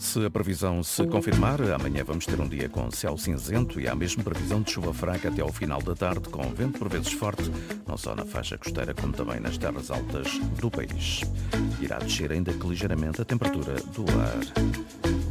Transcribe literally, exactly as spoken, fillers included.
Se a previsão se confirmar, amanhã vamos ter um dia com céu cinzento e há mesmo previsão de chuva fraca até ao final da tarde, com vento por vezes forte, não só na faixa costeira como também nas terras altas do país. Irá descer ainda que ligeiramente a temperatura do ar.